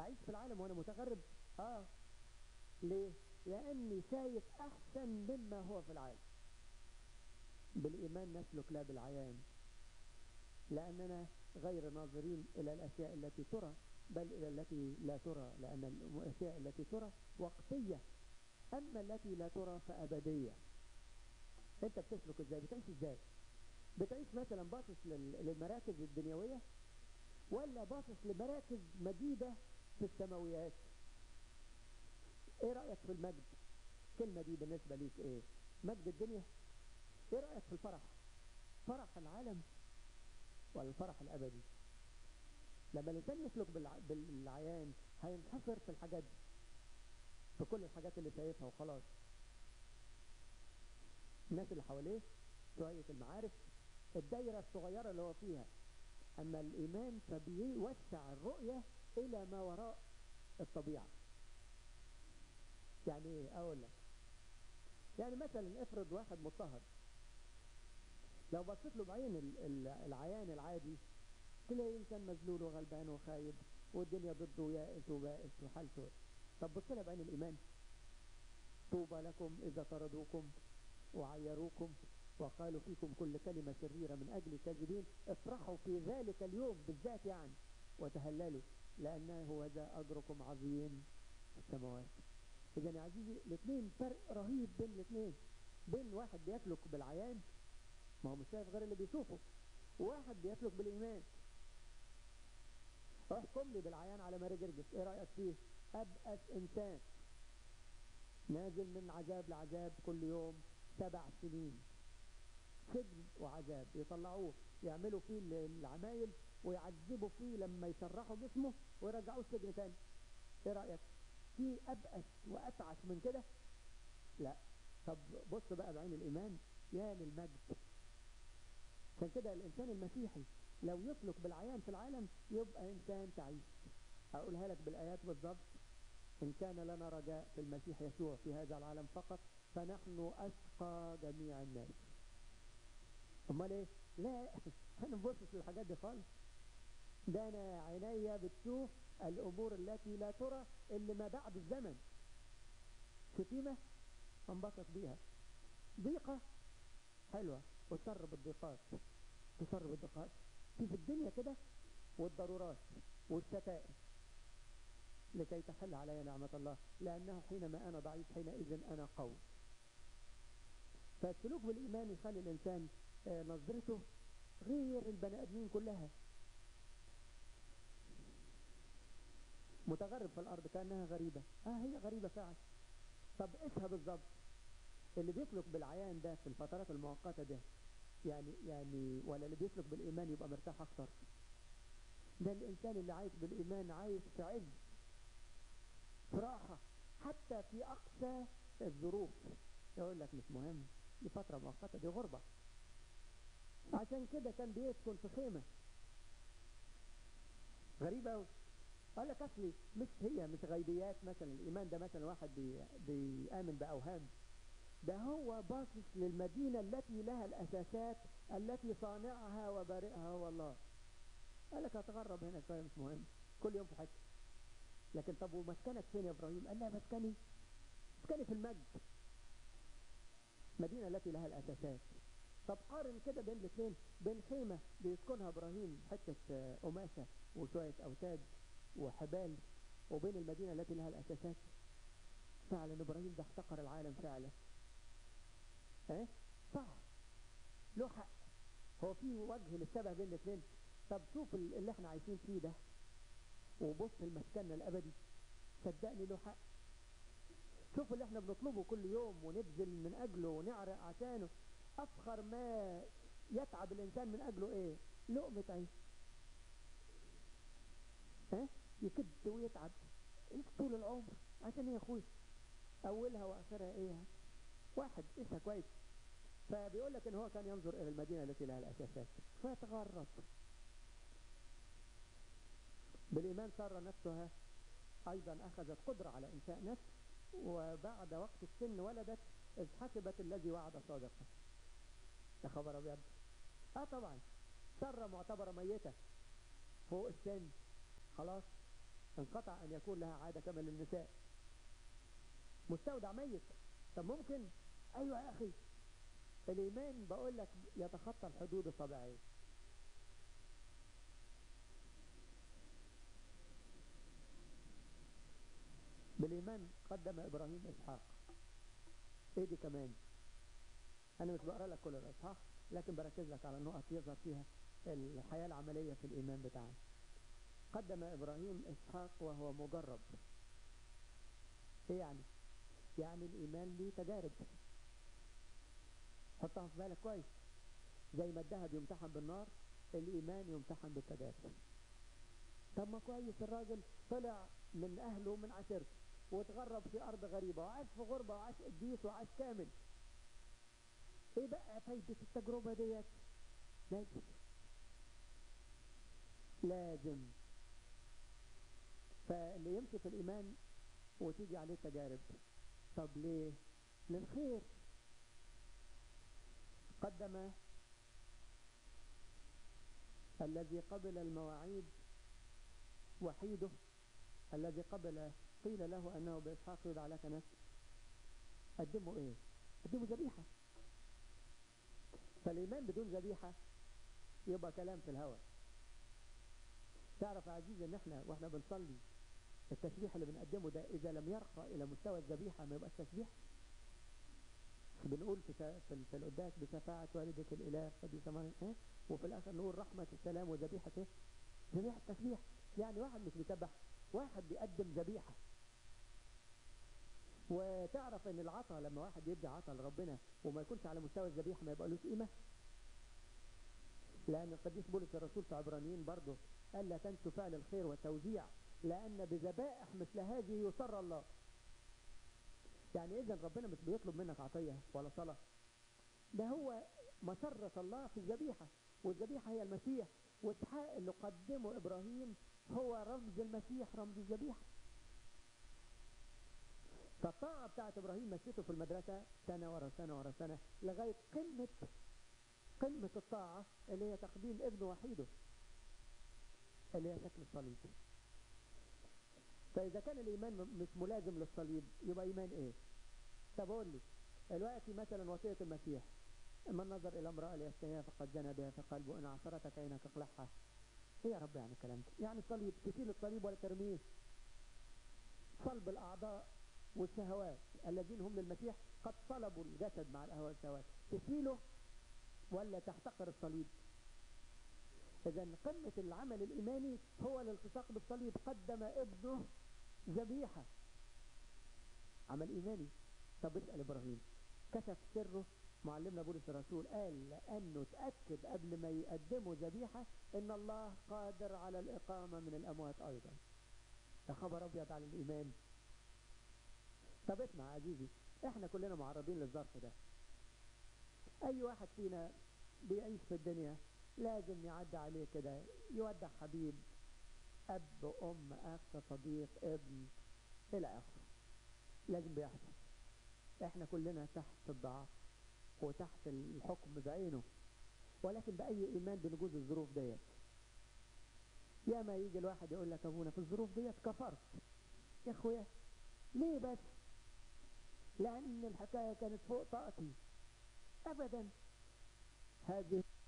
بعيش في العالم وانا متغرب. ليه؟ لاني شايف احسن مما هو في العالم. بالايمان نسلك لا بالعيان، لاننا غير ناظرين الى الاشياء التي ترى بل الى التي لا ترى، لان الاشياء التي ترى وقتية اما التي لا ترى فابدية. انت بتسلك ازاي؟ بتعيش ازاي؟ بتعيش مثلا باصص للمراكز الدنيوية، ولا باصص لمراكز مجيدة في السماويات؟ ايه رأيك في المجد؟ الكلمة دي بالنسبة ليك ايه؟ مجد الدنيا؟ ايه رأيك في الفرح؟ فرح العالم ولا الفرح الابدي؟ لما الانسان يسلك بالعيان هينحصر في الحاجات دي، في كل الحاجات اللي شايفها وخلاص، الناس اللي حواليه، شوية المعارف، الدايرة الصغيرة اللي هو فيها. اما الايمان فبيوسع الرؤية الى ما وراء الطبيعة. يعني ايه؟ اقول لك، يعني مثلا افرض واحد مضطهد، لو بصيت له بعين العيان العادي تلاقي انسان مذلول وغلبان وخايب والدنيا ضده ويائس وبائس وحالته. طب بص لها بعين الايمان، طوبى لكم اذا طردوكم وعيروكم وقالوا فيكم كل كلمة شريرة من اجل كاذبين، افرحوا في ذلك اليوم بالذات يعني وتهللوا لانه هو ذا اجركم عظيم في السماوات. اذا يا عزيزي الاثنين فرق رهيب بين الاثنين، بين واحد بيسلك بالعيان ما هو مش شايف غير اللي بيشوفه، وواحد بيسلك بالايمان. احكم لي بالعيان على ماري جرجس، ايه رأيك فيه؟ ابأس انسان نازل من عذاب لعذاب كل يوم 7 سنين سجن وعذاب، يطلعوه يعملوا فيه العمايل ويعذبوا فيه لما يشرحوا جسمه ويرجعوه السجن تاني. ايه رأيك؟ في ابأس واتعس من كده؟ لا. طب بص بقى بعين الايمان، يا للمجد. عشان كده الانسان المسيحي لو يسلك بالعيان في العالم يبقى انسان تعيس. هقولها لك بالايات بالضبط. ان كان لنا رجاء في المسيح يسوع في هذا العالم فقط فنحن اشقى جميع الناس. امال ايه؟ لا انا مبصص للحاجات دي خالص. ده انا عينيا بتشوف الامور التي لا ترى اللي ما بعد الزمن. شتيمة انبسط بيها، ضيقة حلوة وتسر بالضيقات، تسر بالضيقات في الدنيا كده، والضرورات والشتائم لكي تحل علي نعمة الله، لأنه حينما أنا ضعيف حينئذ أنا قوي. فالسلوك بالإيمان يخلي الإنسان نظرته غير البني آدمين كلها. متغرب في الأرض كأنها غريبة، هي غريبة فعلا. طب إيشها بالضبط؟ اللي بيسلك بالعيان ده في الفترات المؤقتة ده يعني ولا اللي بيسلك بالإيمان يبقى مرتاح أكتر؟ ده الإنسان اللي عايش بالإيمان عايش في عز، في راحة، حتى في أقسى الظروف. يقول لك مش مهم، دي فترة مؤقتة، دي غربة. عشان كده كان بيسكن في خيمة غريبة أوي. قال لك أصلي مش غيبيات مثلا. الإيمان ده مثلا واحد بيآمن بأوهام، ده هو باصص للمدينة التي لها الأساسات التي صانعها وبارئها هو الله. قال لك هتغرب هنا شوية مش مهم، كل يوم في حتة. لكن طب ومسكنك فين يا إبراهيم؟ قال لا مسكني في المجد، مدينة التي لها الأساسات. طب قارن كده بين الاثنين، بين خيمة بيسكنها إبراهيم حتة قماشة وشوية أوتاد وحبال، وبين المدينة التي لها الأساسات. فعلا إبراهيم ده احتقر العالم فعلا. صح، له حق. هو في وجه للشبه بين الاثنين. طب شوف اللي احنا عايشين فيه ده وبص المسكن الأبدي، صدقني له حق. شوف اللي احنا بنطلبه كل يوم ونبذل من أجله ونعرق عشانه. أفخر ما يتعب الإنسان من أجله إيه؟ لقمة عيش. يكد ويتعب طول العمر عشان ايه يا اخوي؟ اولها واخرها ايه؟ واحد اسها كويس. فبيقول لك ان هو كان ينظر الى المدينة التي لها الاساسات فيتغرب. بالايمان سارة نفسها ايضا اخذت قدرة على انشاء نفس، وبعد وقت السن ولدت اذ حسبت الذي وعد صادقا. يا خبر ابيض. طبعا سارة معتبرة ميتة فوق السن خلاص، انقطع أن يكون لها عادة كما للنساء. مستودع ميت. طب ممكن؟ أيوة يا أخي، الإيمان بقول لك يتخطى الحدود الطبيعية. بالإيمان قدم إبراهيم إسحاق. إيه دي كمان؟ أنا مش بقرأ لك كل الأصحاح، لكن بركز لك على نقط يظهر فيها الحياة العملية في الإيمان بتاعنا. قدم إبراهيم إسحاق وهو مجرب. إيه يعني؟ يعني الإيمان ليه تجارب. حطها في بالك كويس. زي ما الذهب يمتحن بالنار، الإيمان يمتحن بالتجارب. طب ما كويس، الراجل طلع من أهله ومن عشيرته واتغرب في أرض غريبة وعاش في غربة وعاش قديس وعاش كامل. إيه بقى فايدة التجربة ديت؟ لازم. فاللي يمشي في الإيمان وتيجي عليه تجارب، طب ليه؟ للخير. قدم الذي قبل المواعيد وحيده، الذي قيل له أنه بإسحاق يدعى لك نسل. قدموا إيه؟ قدموا ذبيحة. فالإيمان بدون ذبيحة يبقى كلام في الهواء. تعرف يا عزيزي ان احنا واحنا بنصلي التسبيح اللي بنقدمه ده اذا لم يرقى الى مستوى الذبيحة ما يبقاش تسبيح. بنقول في القداس بشفاعة والدك الاله قديس مريم، وفي الاخر نقول رحمة السلام وذبيحة ايه؟ ذبيحة تسبيح. يعني واحد مش بيسبح، واحد بيقدم ذبيحة. وتعرف ان العطا لما واحد يدي عطا لربنا وما يكونش على مستوى الذبيحة ما يبقى له قيمة. لأن القديس بولس الرسول في عبرانيين برضه قال لا تنسوا فعل الخير والتوزيع لأن بذبائح مثل هذه يسر الله. يعني إذن ربنا مش بيطلب منك عطية ولا صلاة، ده هو مسرة الله في الذبيحة، والذبيحة هي المسيح، وإسحاق اللي قدمه إبراهيم هو رمز المسيح، رمز الذبيحة. فالطاعة بتاعت إبراهيم مشيته في المدرسة سنة ورا سنة ورا سنة لغاية قمة الطاعة اللي هي تقديم ابن وحيده اللي هي شكل الصليب. فإذا كان الإيمان مش ملازم للصليب يبقى إيمان إيه؟ طب قول لي دلوقتي مثلا وصية المسيح، من نظر إلى امرأة ليشتهيها فقد زنى بها في قلبه، إن عثرتك عينك اقلعها. إيه يا رب يعني الكلام ده؟ يعني الصليب تشيل الصليب ولا ترميه؟ صلب الأعضاء والشهوات الذين هم للمسيح قد صلبوا الجسد مع الأهواء والشهوات، تشيله ولا تحتقر الصليب؟ إذا قمة العمل الإيماني هو الالتصاق بالصليب. قدم ابنه ذبيحة، عمل إيماني. طب اسأل إبراهيم، كشف سره معلمنا بولس الرسول، قال لأنه تأكد قبل ما يقدموا ذبيحة إن الله قادر على الإقامة من الأموات أيضا. يا خبر أبيض على الإيمان. طب اسمع عزيزي، احنا كلنا معرضين للظرف ده. أي واحد فينا بيعيش في الدنيا لازم يعدي عليه كده يودع حبيب، أب، أم، أخ، صديق، ابن، إلى آخره. لازم بيحصل. احنا كلنا تحت الضعف وتحت الحكم بعينه، ولكن بأي إيمان بنجوز الظروف ديت. يا ما يجي الواحد يقول لك أبونا في الظروف ديت كفرت. يا أخويا ليه بس؟ لأن الحكاية كانت فوق طاقتي. أبدا. هذه